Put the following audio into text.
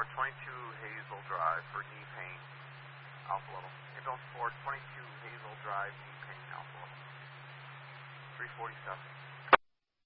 Ford, 22 Hazel Drive for knee pain, alpha level. Ambulance Ford, 22 Hazel Drive, knee pain, alpha level. 347.